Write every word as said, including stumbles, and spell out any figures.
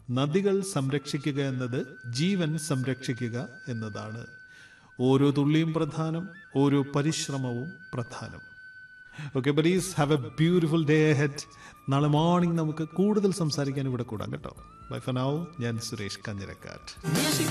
നദികൾ സംരക്ഷിക്കുക എന്നത് ജീവൻ സംരക്ഷിക്കുക എന്നതാണ്. ഓരോ തുള്ളിയും പ്രധാനം, ഓരോ പരിശ്രമവും പ്രധാനം. Okay buddies, have A beautiful day ahead. നാളെ മോർണിംഗ് നമുക്ക് കൂടുതൽ സംസാരിക്കാൻ ഇവിടെ കൂടാം കേട്ടോ. ബൈ ഫോർ നൗ, ഞാൻ സുരേഷ് കാഞ്ഞിരക്കാട്.